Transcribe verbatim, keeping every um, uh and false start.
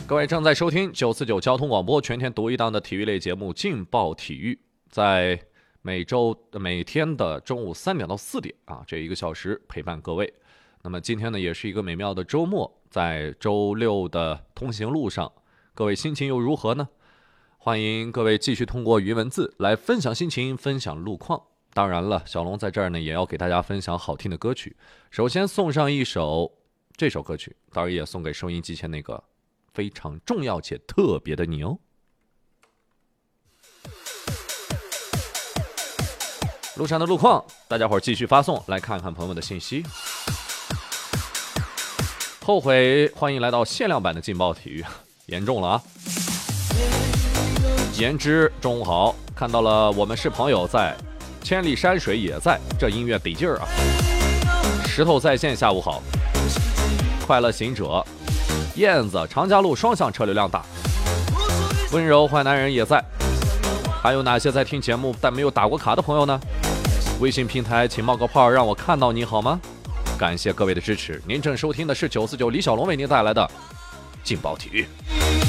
各位正在收听九四九交通广播全天独一档的体育类节目《劲爆体育》，在每周每天的中午三点到四点啊，这一个小时陪伴各位。那么今天呢，也是一个美妙的周末，在周六的通行路上，各位心情又如何呢？欢迎各位继续通过语音文字来分享心情，分享路况。当然了，小龙在这儿呢，也要给大家分享好听的歌曲。首先送上一首这首歌曲，当然也送给收音机前那个非常重要且特别的你哦。路上的路况，大家伙儿继续发送，来看看朋友们的信息。后悔，欢迎来到限量版的劲爆体育，严重了啊！言之，中午好，看到了我们是朋友在，千里山水也在，这音乐得劲儿啊！石头在线，下午好，快乐行者，燕子，长江路双向车流量大，温柔坏男人也在。还有哪些在听节目但没有打过卡的朋友呢？微信平台请冒个泡，让我看到你好吗？感谢各位的支持。您正收听的是九四九李小龙为您带来的劲爆体育。